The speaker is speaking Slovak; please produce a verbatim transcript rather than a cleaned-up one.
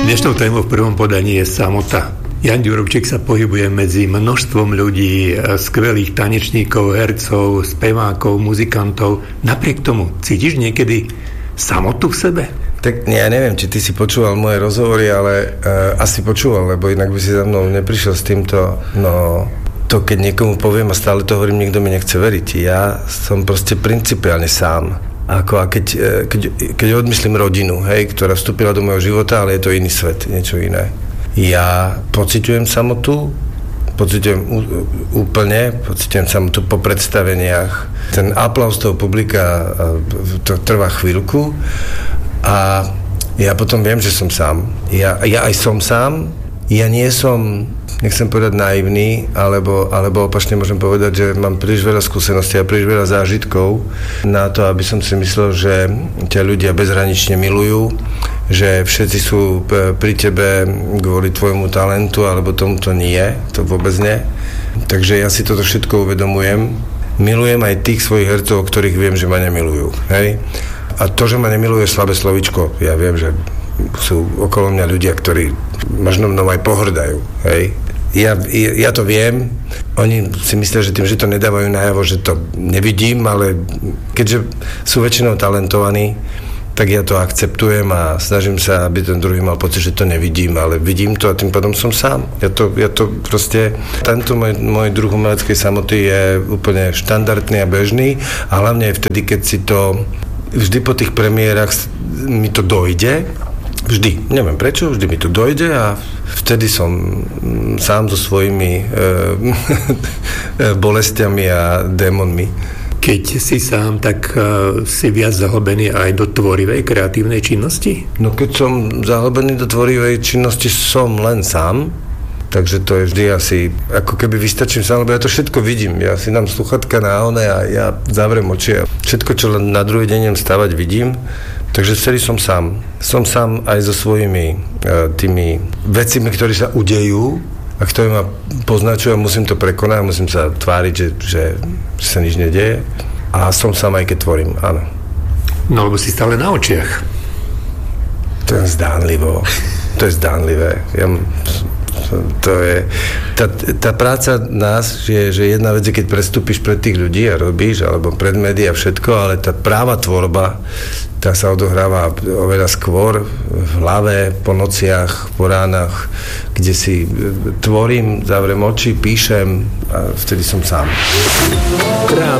Dnešnou témou v prvom podaní je samota. Jan Ďurubčík sa pohybuje medzi množstvom ľudí, skvelých tanečníkov, hercov, spevákov, muzikantov. Napriek tomu, cítiš niekedy samotu v sebe? Tak ja neviem, či ty si počúval moje rozhovory, ale uh, asi počúval, lebo inak by si za mnou neprišiel s týmto, no to keď niekomu poviem a stále to hovorím, nikto mi nechce veriť. Ja som proste principiálne sám. Ako, a keď, keď, keď odmyslím rodinu, hej, ktorá vstúpila do môjho života, ale je to iný svet, niečo iné. Ja pociťujem samotu, pociťujem úplne, pociťujem samotu po predstaveniach. Ten aplauz toho publika, to trvá chvíľku a ja potom viem, že som sám. Ja, ja aj som sám, ja nie som, nechcem povedať naivný, alebo, alebo opačne môžem povedať, že mám príliš veľa skúseností a príliš veľa zážitkov na to, aby som si myslel, že ťa ľudia bezhranične milujú, že všetci sú pri tebe kvôli tvojmu talentu, alebo tomuto nie, to vôbec nie. Takže ja si toto všetko uvedomujem. Milujem aj tých svojich hercov, o ktorých viem, že ma nemilujú. Hej? A to, že ma nemilujú, je slabé slovíčko. Ja viem, že sú okolo mňa ľudia, ktorí možno mnou aj pohrdajú. Hej? Ja, ja to viem, oni si myslia, že tým, že to nedávajú najavo, že to nevidím, ale keďže sú väčšinou talentovaní, tak ja to akceptujem a snažím sa, aby ten druhý mal pocit, že to nevidím, ale vidím to a tým pádom som sám. Ja to, ja to proste, tento môj, môj druh umeleckej samoty je úplne štandardný a bežný a hlavne vtedy, keď si to vždy po tých premiérach mi to dojde, vždy, neviem prečo, vždy mi to dojde a vtedy som sám so svojimi e, bolestiami a démonmi. Keď si sám, tak uh, si viac zahlbený aj do tvorivej, kreatívnej činnosti? No keď som zahlbený do tvorivej činnosti, som len sám, takže to je vždy asi, ako keby vystačím sám, lebo ja to všetko vidím. Ja si dám sluchatka na one a ja zavriem oči a všetko, čo len na druhý deň idem stavať, vidím. Takže vtedy som sám. Som sám aj so svojimi uh, tými vecimi, ktoré sa udejú a ktoré ma poznačujú a musím to prekonať, musím sa tváriť, že, že, že sa nič nedeje. A som sám aj keď tvorím, áno. No, lebo si stále na očiach. To je zdánlivo. To je zdánlivé. Ja, to je, tá, tá práca nás, je, že jedna vec je, keď prestúpiš pred tých ľudí a robíš, alebo pred médiá všetko, ale tá práva tvorba, tá sa odohráva oveľa skôr v hlave, po nociach, po ránach, kde si tvorím, zavriem oči, píšem a vtedy som sám.